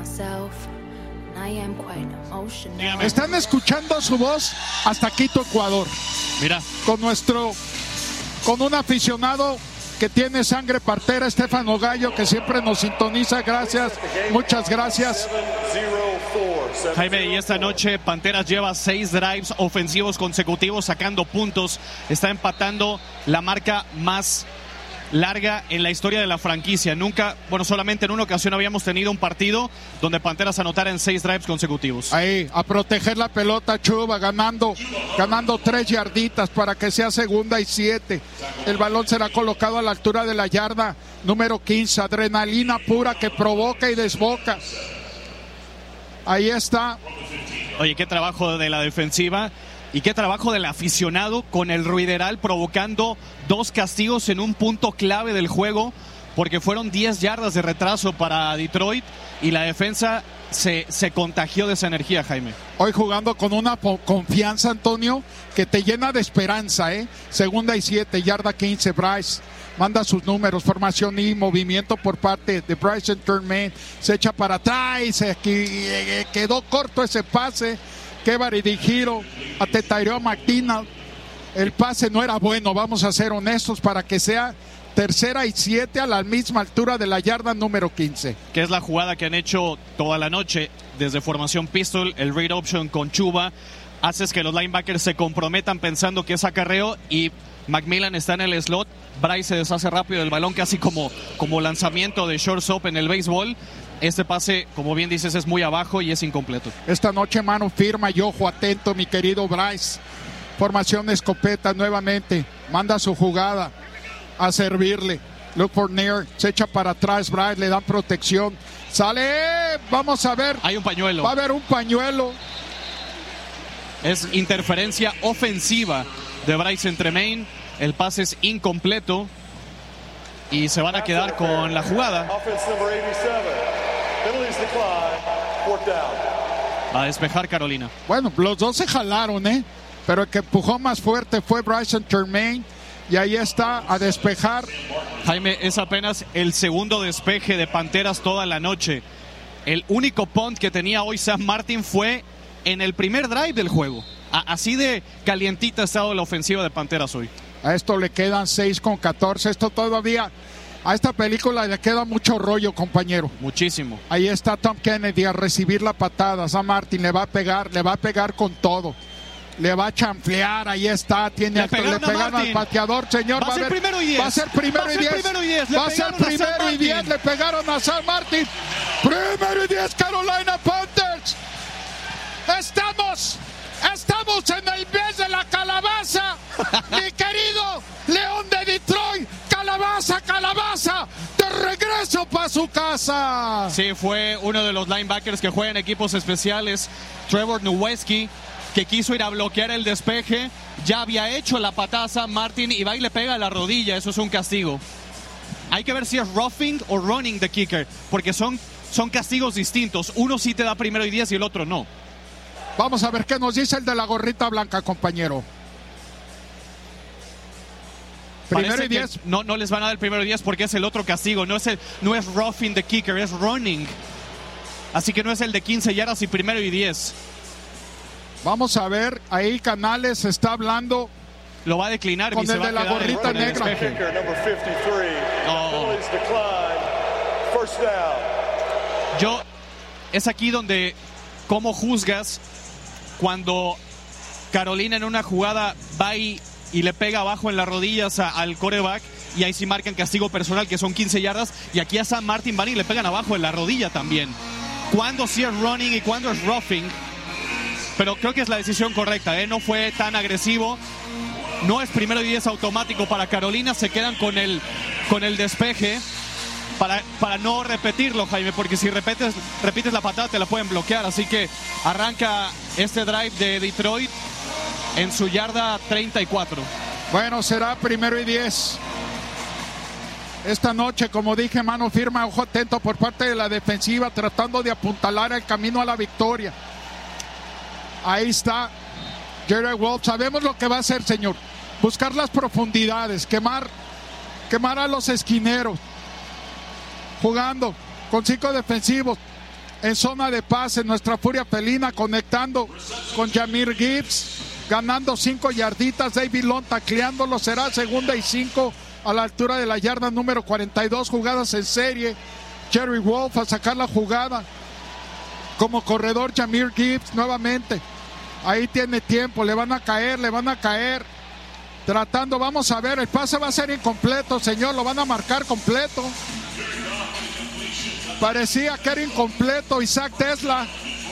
Están escuchando su voz hasta Quito, Ecuador. Mira. Con un aficionado que tiene sangre partera, Estefano Gallo, que siempre nos sintoniza. Gracias, muchas gracias. Jaime, y esta noche Panteras lleva 6 drives ofensivos consecutivos sacando puntos. Está empatando la marca más larga en la historia de la franquicia. Nunca, solamente en una ocasión habíamos tenido un partido donde Panteras anotara en 6 drives consecutivos. Ahí, a proteger la pelota, Chuba, ganando 3 yarditas para que sea 2ª y 7. El balón será colocado a la altura de la yarda número 15. Adrenalina pura que provoca y desboca. Ahí está. Oye, qué trabajo de la defensiva y qué trabajo del aficionado con el ruideral, provocando 2 castigos en un punto clave del juego, porque fueron 10 yardas de retraso para Detroit y la defensa se contagió de esa energía, Jaime. Hoy jugando con una confianza, Antonio, que te llena de esperanza, 2ª y 7, yarda 15, Bryce manda sus números, formación y movimiento por parte de Bryson Turnman, se echa para atrás, quedó corto ese pase, qué giro a Tetairo McDonald, el pase no era bueno, vamos a ser honestos, para que sea 3ª y 7 a la misma altura de la yarda número 15. Que es la jugada que han hecho toda la noche, desde formación pistol, el read option con Chuba, haces que los linebackers se comprometan pensando que es acarreo y McMillan está en el slot, Bryce se deshace rápido del balón, casi como lanzamiento de shortstop en el béisbol. Este pase, como bien dices, es muy abajo y es incompleto. Esta noche mano firma y ojo atento, mi querido Bryce. Formación escopeta nuevamente, manda su jugada a servirle. Look for near, se echa para atrás Bryce, le dan protección. Sale, vamos a ver. Hay un pañuelo. Va a haber un pañuelo. Es interferencia ofensiva de Bryson Tremaine. El pase es incompleto y se van a quedar con la jugada. Va a despejar Carolina. Bueno, los dos se jalaron, pero el que empujó más fuerte fue Bryson Tremaine. Y ahí está a despejar. Jaime, es apenas el segundo despeje de Panteras toda la noche. El único punt que tenía hoy Sam Martin fue en el primer drive del juego. Así de calientita ha estado la ofensiva de Panteras hoy. A esto le quedan 6:14. Esto todavía, a esta película le queda mucho rollo, compañero. Muchísimo. Ahí está Tom Kennedy a recibir la patada. Sam Martin le va a pegar con todo. Le va a chanflear, ahí está, le pegaron al pateador, señor. Va a ser primero y 10. Va a ser primero y 10. Va a ser primero y 10. Le pegaron a Sam Martin. Primero y 10, Carolina Panthers. Estamos en el mes de la calabaza, mi querido León de Detroit. Calabaza, de regreso para su casa. Sí, fue uno de los linebackers que juegan equipos especiales, Trevor Nowinski, que quiso ir a bloquear el despeje, ya había hecho la patada Martin y va y le pega a la rodilla. Eso es un castigo. Hay que ver si es roughing o running the kicker, porque son castigos distintos. Uno sí te da primero y 10 y el otro no. Vamos a ver qué nos dice el de la gorrita blanca, compañero. Primero y 10. No les van a dar el primero y 10 porque es el otro castigo. No es roughing the kicker, es running. Así que no es el de 15 yardas y primero y 10. Vamos a ver, ahí Canales está hablando. Lo va a declinar con el de la gorrita negra. Es aquí donde, ¿cómo juzgas cuando Carolina en una jugada va y le pega abajo en las rodillas al quarterback? Y ahí sí marcan castigo personal, que son 15 yardas. Y aquí a Sam Martin van y le pegan abajo en la rodilla también. ¿Cuándo sí es running y cuándo es roughing? Pero creo que es la decisión correcta, no fue tan agresivo. No es primero y 10 automático para Carolina. Se quedan con el despeje para no repetirlo, Jaime, porque si repites la patada te la pueden bloquear. Así que arranca este drive de Detroit en su yarda 34. Bueno, será primero y 10. Esta noche, como dije, mano firma, ojo atento por parte de la defensiva, tratando de apuntalar el camino a la victoria. Ahí está Jared Wolf. Sabemos lo que va a hacer, señor. Buscar las profundidades, quemar a los esquineros. Jugando con 5 defensivos. en zona de pase. Nuestra furia felina conectando con Jahmyr Gibbs, ganando 5 yarditas. David Long tacleándolo. Será 2nd y 5 a la altura de la yarda número 42. Jugadas en serie. Jerry Wolf a sacar la jugada. Como corredor Jahmyr Gibbs nuevamente. Ahí tiene tiempo. Le van a caer. Tratando, vamos a ver. El pase va a ser incompleto, señor. Lo van a marcar completo. Parecía que era incompleto. Isaac Tesla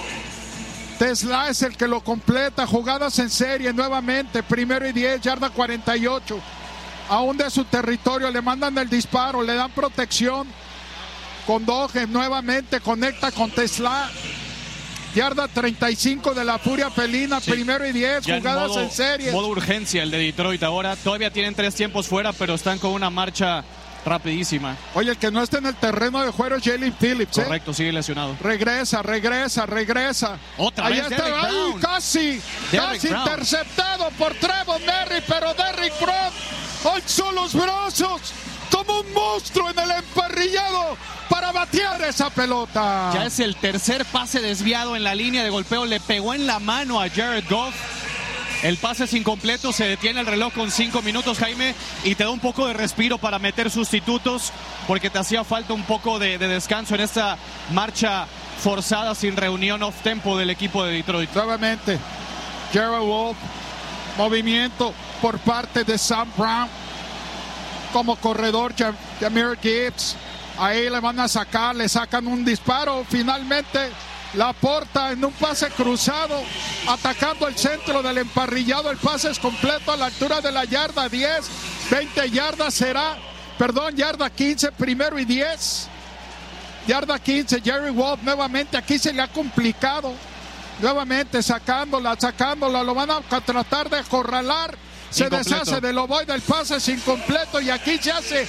es el que lo completa. Jugadas en serie nuevamente. 1st y 10, yarda 48. Aún de su territorio le mandan el disparo. Le dan protección. Con Doge nuevamente conecta con Tesla. Yarda 35 de la furia felina. Sí. 1st y 10, ya jugadas en serie. Modo urgencia el de Detroit ahora. Todavía tienen 3 tiempos fuera, pero están con una marcha rapidísima. Oye, el que no está en el terreno de juego es Jalen Phillips. Correcto, sigue lesionado. Regresa. Otra ahí vez está, Brown. Casi interceptado por Trevon Merry, pero Derrick Brown alzó los brazos como un monstruo en el emparrillado para batear esa pelota. Ya es el tercer pase desviado en la línea de golpeo. Le pegó en la mano a Jared Goff. El pase es incompleto, se detiene el reloj con 5 minutos, Jaime, y te da un poco de respiro para meter sustitutos, porque te hacía falta un poco de descanso en esta marcha forzada sin reunión off-tempo del equipo de Detroit. Nuevamente, Jared Wolf, movimiento por parte de Sam Brown. Como corredor, Jahmyr Gibbs. Ahí le van a sacar, le sacan un disparo. Finalmente la aporta en un pase cruzado, atacando el centro del emparrillado. El pase es completo a la altura de la yarda 10. 20 yardas será, yarda 15, 1st y 10. Yarda 15, Jerry Wolf nuevamente. Aquí se le ha complicado. Nuevamente sacándola. Lo van a tratar de acorralar. Se deshace del ovoide, el pase es incompleto y aquí se hace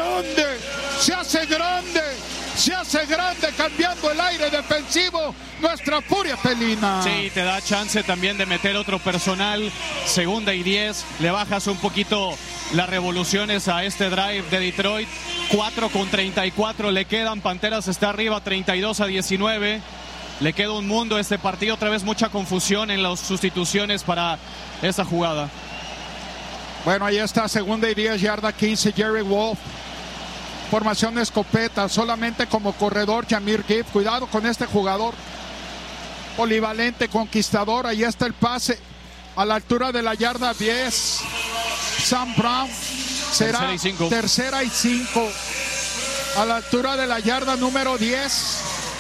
grande, cambiando el aire defensivo, nuestra furia felina. Sí, te da chance también de meter otro personal. 2nd y 10, le bajas un poquito las revoluciones a este drive de Detroit. 4:34 le quedan, Panteras está arriba 32-19. Le queda un mundo a este partido, otra vez mucha confusión en las sustituciones para esa jugada. Bueno, ahí está, 2nd y 10, yarda 15, Jerry Wolf. Formación de escopeta, solamente como corredor, Jahmyr Gibbs. Cuidado con este jugador. Polivalente, conquistador. Ahí está el pase a la altura de la yarda 10. Sam Brown. Será 3rd y 5. A la altura de la yarda número 10.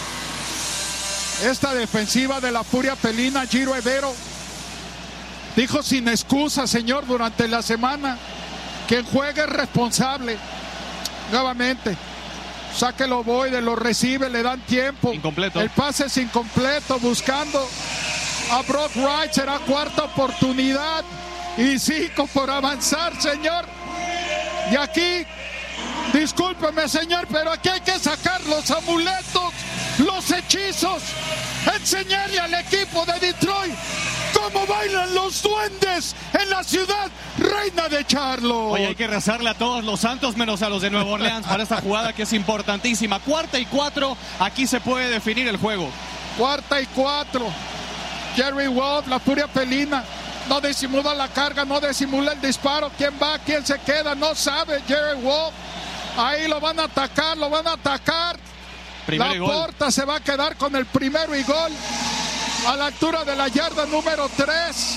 Esta defensiva de la furia felina, Giro Evero. Dijo sin excusa, señor, durante la semana. Quien juegue es responsable. Nuevamente. Saque el ovoide, lo recibe, le dan tiempo. Incompleto. El pase es incompleto, buscando a Brock Wright. Será 4ª oportunidad y 5 por avanzar, señor. Y aquí, discúlpeme, señor, pero aquí hay que sacar los amuletos, los hechizos. Enseñarle al equipo de Detroit cómo bailan los duendes en la ciudad reina de Charlotte. Oye, hay que rezarle a todos los santos menos a los de Nueva Orleans para esta jugada que es importantísima. 4ª y 4, aquí se puede definir el juego. 4ª y 4. Jerry Wolf, la furia felina, no disimula la carga, no disimula el disparo. ¿Quién va? ¿Quién se queda? No sabe Jerry Wolf. Ahí lo van a atacar. Primero La Porta se va a quedar con el 1st y gol. A la altura de la yarda número 3.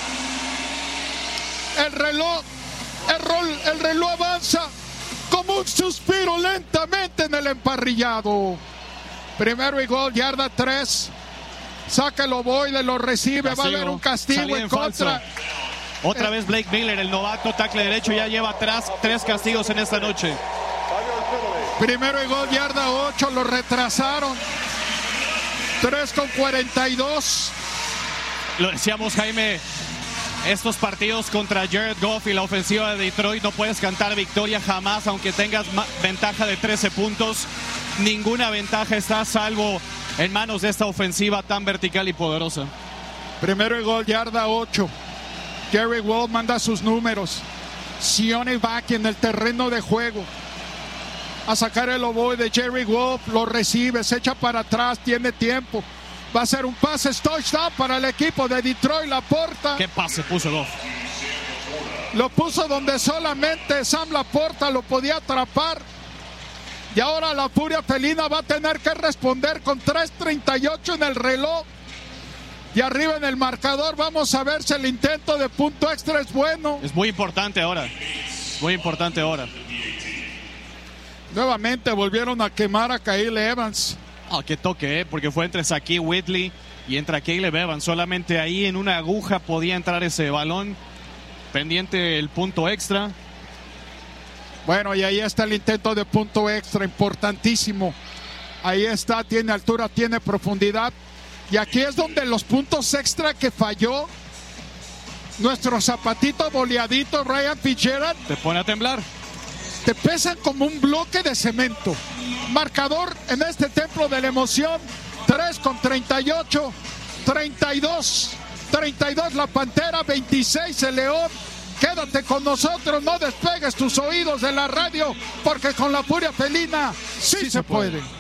El reloj avanza como un suspiro lentamente en el emparrillado. 1st y gol, yarda 3. Saca el ovoide, lo recibe. Va a haber un castigo en contra. Otra vez Blake Miller, el novato tackle derecho, ya lleva atrás 3 castigos en esta noche. 1st y gol, yarda 8. Lo retrasaron. 3:42. Lo decíamos, Jaime, estos partidos contra Jared Goff y la ofensiva de Detroit no puedes cantar victoria jamás, aunque tengas ventaja de 13 puntos. Ninguna ventaja está salvo en manos de esta ofensiva tan vertical y poderosa. 1st y gol, yarda 8. Jerry Wolf manda sus números. Sione Baki en el terreno de juego. a sacar el oboe de Jerry Wolf, lo recibe, se echa para atrás, tiene tiempo. Va a ser un pase touchdown para el equipo de Detroit. Laporta. ¿Qué pase puso Goff? Lo puso donde solamente Sam Laporta lo podía atrapar. Y ahora la Furia Felina va a tener que responder con 3:38 en el reloj. Y arriba en el marcador vamos a ver si el intento de punto extra es bueno. Es muy importante ahora. Muy importante ahora. Nuevamente volvieron a quemar a Kyle Evans. Oh, qué toque, porque fue entre Shaquille Whitley y entre Caleb Evans. Solamente ahí en una aguja podía entrar ese balón. Pendiente el punto extra. Bueno, y ahí está el intento de punto extra, importantísimo. Ahí está, tiene altura, tiene profundidad. Y aquí es donde los puntos extra que falló nuestro zapatito boleadito Ryan Fitzgerald Te pone a temblar. te pesan como un bloque de cemento. Marcador en este templo de la emoción, 3:38, 32 la Pantera, 26 el León. Quédate con nosotros, no despegues tus oídos de la radio, porque con la Furia Felina sí se puede.